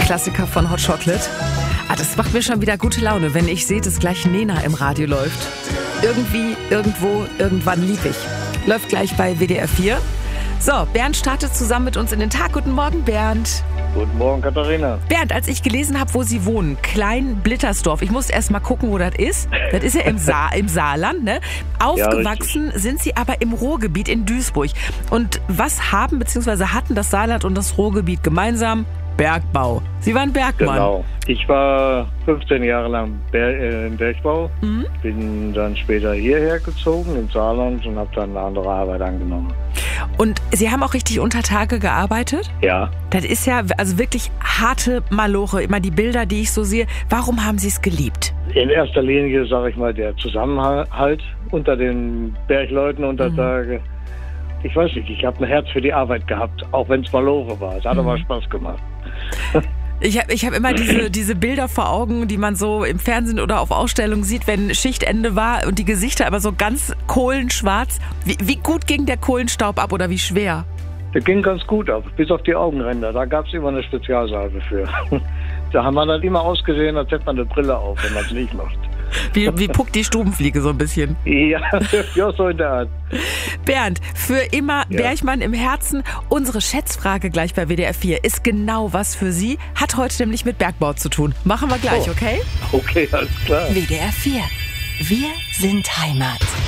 Klassiker von Hot Chocolate. Das macht mir schon wieder gute Laune, wenn ich sehe, dass gleich Nena im Radio läuft. Irgendwie, irgendwo, irgendwann lieb ich. Läuft gleich bei WDR 4. So, Bernd startet zusammen mit uns in den Tag. Guten Morgen, Bernd. Guten Morgen, Katharina. Bernd, als ich gelesen habe, wo Sie wohnen, Klein-Blittersdorf, ich musste erst mal gucken, wo das ist. Das ist ja im Saarland, ne? Aufgewachsen sind Sie aber im Ruhrgebiet in Duisburg. Und was haben bzw. hatten das Saarland und das Ruhrgebiet gemeinsam? Bergbau. Sie waren Bergmann. Genau. Ich war 15 Jahre lang im Bergbau. Bin dann später hierher gezogen, ins Saarland, und habe dann eine andere Arbeit angenommen. Und Sie haben auch richtig unter Tage gearbeitet? Ja. Das ist ja also wirklich harte Maloche. Immer die Bilder, die ich so sehe. Warum haben Sie es geliebt? In erster Linie, sage ich mal, der Zusammenhalt unter den Bergleuten unter Tage. Ich weiß nicht, ich habe ein Herz für die Arbeit gehabt, auch wenn es Maloche war. Es hat aber Spaß gemacht. Ich hab immer diese Bilder vor Augen, die man so im Fernsehen oder auf Ausstellungen sieht, wenn Schichtende war und die Gesichter aber so ganz kohlenschwarz. Wie gut ging der Kohlenstaub ab oder wie schwer? Der ging ganz gut ab, bis auf die Augenränder. Da gab es immer eine Spezialsalbe für. Da haben wir dann immer ausgesehen, als hätte man eine Brille auf, wenn man es nicht macht. Wie Puck die Stubenfliege so ein bisschen. Ja, so in der Art. Bernd, für immer Bergmann im Herzen. Unsere Schätzfrage gleich bei WDR 4 ist genau was für Sie. Hat heute nämlich mit Bergbau zu tun. Machen wir gleich, okay? Okay, alles klar. WDR 4. Wir sind Heimat.